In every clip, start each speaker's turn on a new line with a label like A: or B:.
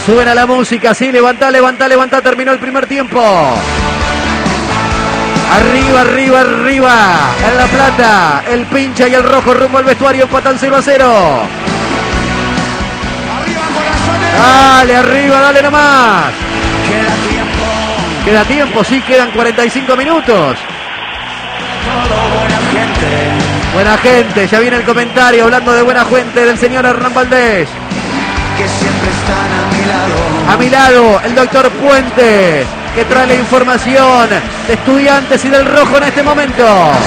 A: Suena la música, sí, levantá, terminó el primer tiempo. Arriba, en La Plata, el pincha y el rojo rumbo al vestuario, empatan 0-0. Dale, arriba, dale nomás. Queda tiempo, sí, quedan 45 minutos. Buena gente, ya viene el comentario hablando de buena gente del señor Hernán Valdés.
B: Que siempre están
A: a mi lado, el doctor Puente, que trae la información de Estudiantes y del rojo en este momento.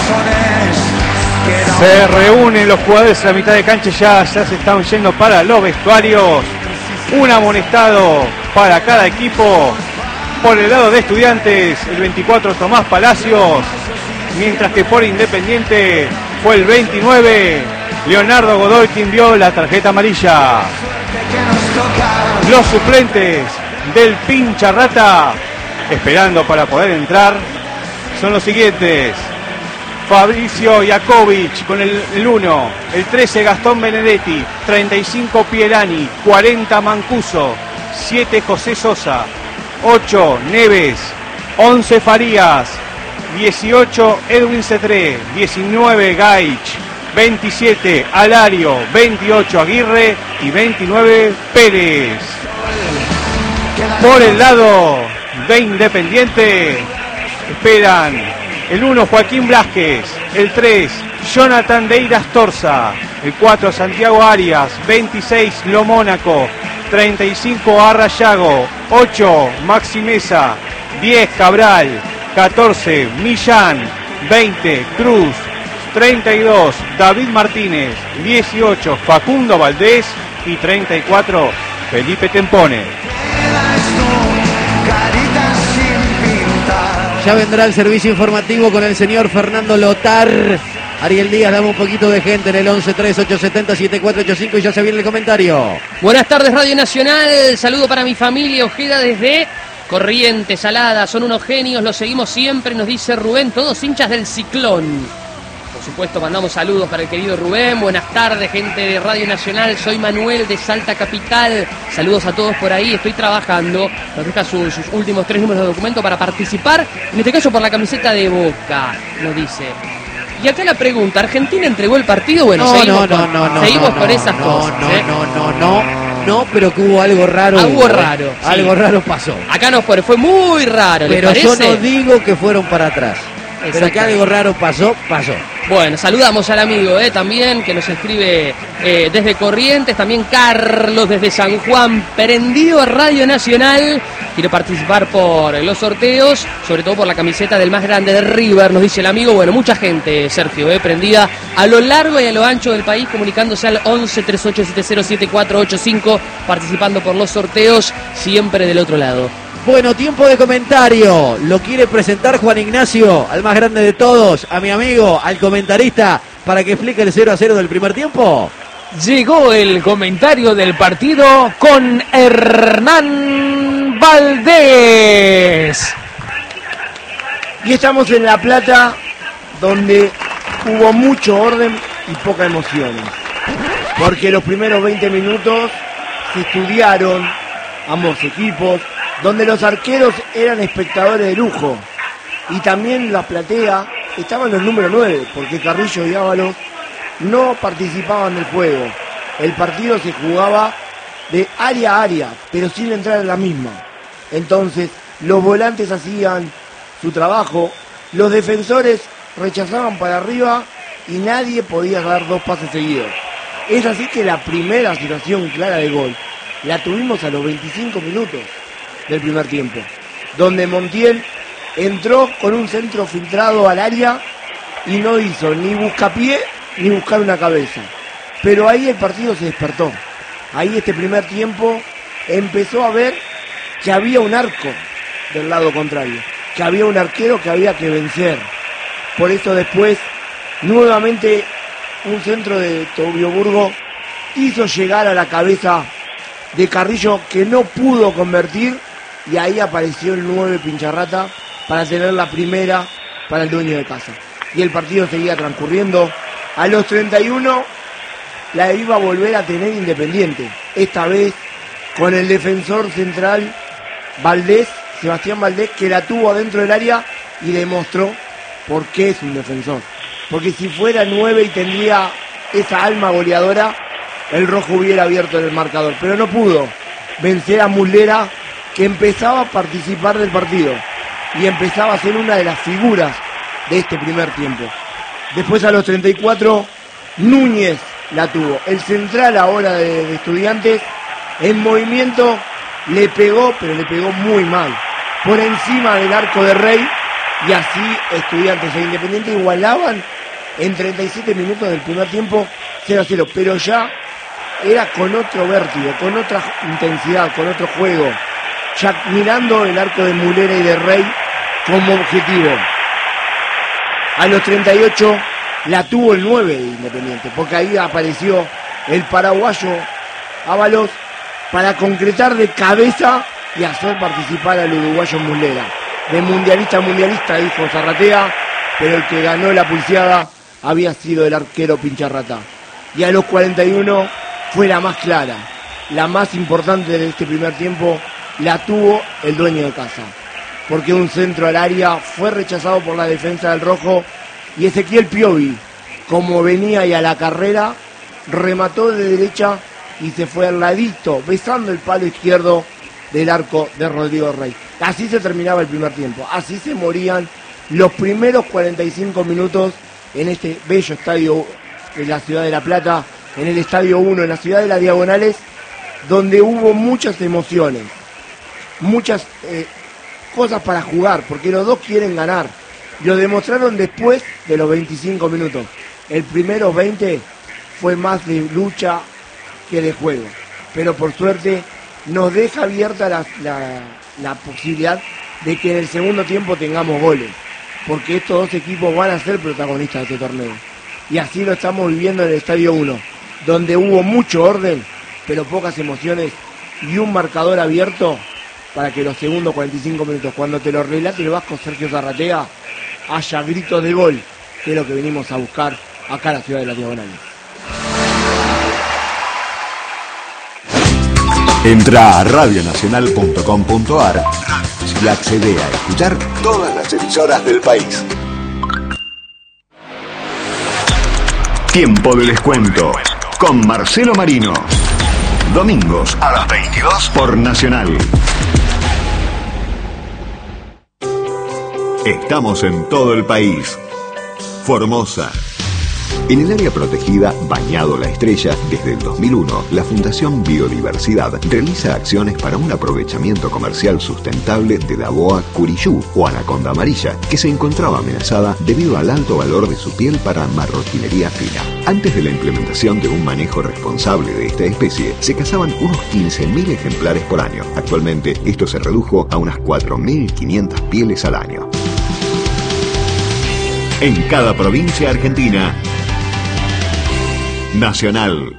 C: Se reúnen los jugadores a la mitad de cancha, ya se están yendo para los vestuarios. Un amonestado para cada equipo. Por el lado de Estudiantes, el 24 Tomás Palacios, mientras que por Independiente fue el 29 Leonardo Godoy quien vio la tarjeta amarilla. Los suplentes del pincha rata, esperando para poder entrar, son los siguientes: Fabricio Iakovic con el 1, el 13 Gastón Benedetti, 35 Pielani, 40 Mancuso, 7 José Sosa, 8 Neves, 11 Farías, 18 Edwin Cetré, 19 Gaich, 27 Alario, 28 Aguirre y 29 Pérez. Por el lado de Independiente esperan el 1 Joaquín Blázquez, el 3 Jonathan Deiras Torza, el 4 Santiago Arias, 26 Lomónaco, 35 Arrayago, 8 Maxi Mesa, 10 Cabral, 14 Millán, 20 Cruz, 32 David Martínez, 18 Facundo Valdés y 34 Felipe Tempone.
A: Ya vendrá el servicio informativo con el señor Fernando Lotar. Ariel Díaz, dame un poquito de gente en el 11-3870-7485 y ya se viene el comentario.
D: Buenas tardes, Radio Nacional. Saludo para mi familia Ojeda desde Corrientes, Salada. Son unos genios, los seguimos siempre, nos dice Rubén, todos hinchas del Ciclón. Por supuesto, mandamos saludos para el querido Rubén. Buenas tardes, gente de Radio Nacional. Soy Manuel de Salta Capital. Saludos a todos por ahí. Estoy trabajando. Nos deja sus últimos 3 números de documento para participar. En este caso por la camiseta de Boca, nos dice. Y acá la pregunta, ¿Argentina entregó el partido? Bueno, seguimos con esas cosas.
A: No, pero que hubo algo raro. Algo raro pasó.
D: Acá nos pone, fue muy raro.
A: Pero yo no digo que fueron para atrás. Pero que algo raro pasó.
D: Bueno, saludamos al amigo también que nos escribe desde Corrientes, también Carlos desde San Juan, prendido a Radio Nacional, quiere participar por los sorteos, sobre todo por la camiseta del más grande de River, nos dice el amigo. Bueno, mucha gente, Sergio, prendida a lo largo y a lo ancho del país, comunicándose al 11-3870-7485, participando por los sorteos, siempre del otro lado.
A: Bueno, tiempo de comentario. Lo quiere presentar Juan Ignacio, al más grande de todos, a mi amigo, al comentarista, para que explique el 0-0 del primer tiempo.
E: Llegó el comentario del partido con Hernán Valdés.
F: Y estamos en La Plata, donde hubo mucho orden y poca emoción. Porque los primeros 20 minutos se estudiaron ambos equipos, donde los arqueros eran espectadores de lujo y también la platea estaban los números 9, porque Carrillo y Ábalos no participaban del juego. El partido se jugaba de área a área, pero sin entrar en la misma. Entonces los volantes hacían su trabajo, los defensores rechazaban para arriba y nadie podía dar 2 pases seguidos. Es así que la primera situación clara de gol la tuvimos a los 25 minutos del primer tiempo, donde Montiel entró con un centro filtrado al área y no hizo ni buscapié ni buscar una cabeza. Pero ahí el partido se despertó. Ahí este primer tiempo empezó a ver que había un arco del lado contrario, que había un arquero que había que vencer. Por eso después, nuevamente, un centro de Tobio Burgo hizo llegar a la cabeza de Carrillo, que no pudo convertir, y ahí apareció el 9 Pincharrata para tener la primera para el dueño de casa. Y el partido seguía transcurriendo. A los 31 la iba a volver a tener Independiente, esta vez con el defensor central Valdés, Sebastián Valdés, que la tuvo adentro del área y demostró por qué es un defensor. Porque si fuera 9 y tendría esa alma goleadora, el rojo hubiera abierto el marcador, pero no pudo vencer a Muslera, que empezaba a participar del partido y empezaba a ser una de las figuras de este primer tiempo. Después, a los 34, Núñez la tuvo. El central ahora de Estudiantes, en movimiento, le pegó, pero le pegó muy mal, por encima del arco de Rey, y así Estudiantes e Independiente igualaban en 37 minutos del primer tiempo 0-0, pero ya era con otro vértigo, con otra intensidad, con otro juego, ya mirando el arco de Mulera y de Rey como objetivo. A los 38 la tuvo el 9 de Independiente, porque ahí apareció el paraguayo Ábalos para concretar de cabeza y hacer participar al uruguayo Mulera. De mundialista a mundialista, dijo Zarratea, pero el que ganó la pulseada había sido el arquero Pincharrata. Y a los 41 fue la más clara, la más importante de este primer tiempo, la tuvo el dueño de casa. Porque un centro al área fue rechazado por la defensa del rojo y Ezequiel Piovi, como venía y a la carrera, remató de derecha y se fue al ladito, besando el palo izquierdo del arco de Rodrigo Rey. Así se terminaba el primer tiempo, así se morían los primeros 45 minutos en este bello estadio de la ciudad de La Plata, en el Estadio 1, en la ciudad de las Diagonales, donde hubo muchas emociones, muchas cosas para jugar, porque los dos quieren ganar. Lo demostraron después de los 25 minutos. El primero 20 fue más de lucha que de juego, pero por suerte nos deja abierta la posibilidad de que en el segundo tiempo tengamos goles, porque estos dos equipos van a ser protagonistas de este torneo. Y así lo estamos viviendo en el Estadio 1, donde hubo mucho orden, pero pocas emociones y un marcador abierto para que los segundos 45 minutos, cuando te lo relate el vasco Sergio Zarratea, haya gritos de gol, que es lo que venimos a buscar acá en la ciudad de las Diagonales.
G: Entra a radionacional.com.ar y accede a escuchar todas las emisoras del país. Tiempo de descuento con Marcelo Marino. Domingos a las 22 por Nacional. Estamos en todo el país. Formosa. En el área protegida Bañado La Estrella, desde el 2001, la Fundación Biodiversidad realiza acciones para un aprovechamiento comercial sustentable de la boa curiyú o anaconda amarilla, que se encontraba amenazada debido al alto valor de su piel para marroquinería fina. Antes de la implementación de un manejo responsable de esta especie, se cazaban unos 15.000 ejemplares por año. Actualmente, esto se redujo a unas 4.500 pieles al año. En cada provincia argentina, Nacional.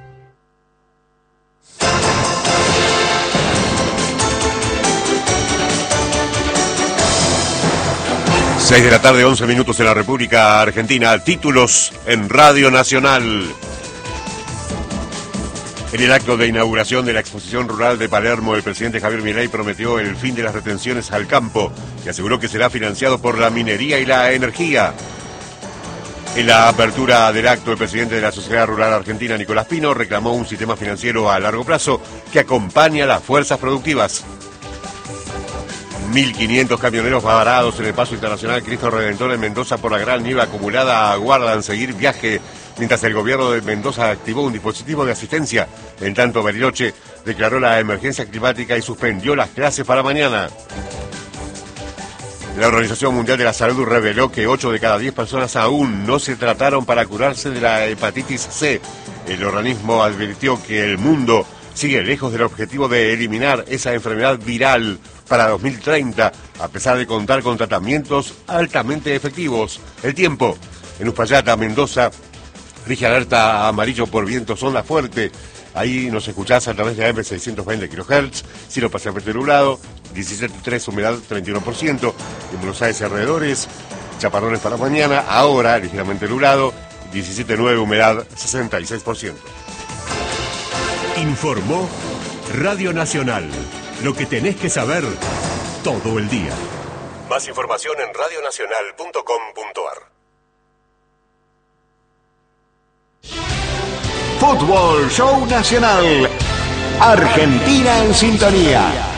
H: Seis de la tarde, 11 minutos en la República Argentina. Títulos en Radio Nacional. En el acto de inauguración de la exposición rural de Palermo, el presidente Javier Milei prometió el fin de las retenciones al campo y aseguró que será financiado por la minería y la energía. En la apertura del acto, el presidente de la Sociedad Rural Argentina, Nicolás Pino, reclamó un sistema financiero a largo plazo que acompañe a las fuerzas productivas. 1.500 camioneros varados en el paso internacional Cristo Redentor en Mendoza por la gran nieve acumulada aguardan seguir viaje, mientras el gobierno de Mendoza activó un dispositivo de asistencia. En tanto, Bariloche declaró la emergencia climática y suspendió las clases para mañana. La Organización Mundial de la Salud reveló que 8 de cada 10 personas aún no se trataron para curarse de la hepatitis C. El organismo advirtió que el mundo sigue lejos del objetivo de eliminar esa enfermedad viral para 2030, a pesar de contar con tratamientos altamente efectivos. El tiempo. En Uspallata, Mendoza, rige alerta amarillo por vientos onda fuerte. Ahí nos escuchás a través de AM 620 kHz, cielo parcialmente nublado, 17.3, humedad 31%. En Buenos Aires y alrededores, chaparrones para mañana, ahora ligeramente nublado, 17.9, humedad 66%.
G: Informó
I: Radio Nacional. Lo que tenés que saber todo el día. Más información en radionacional.com.ar.
G: Fútbol Show Nacional. Argentina en sintonía.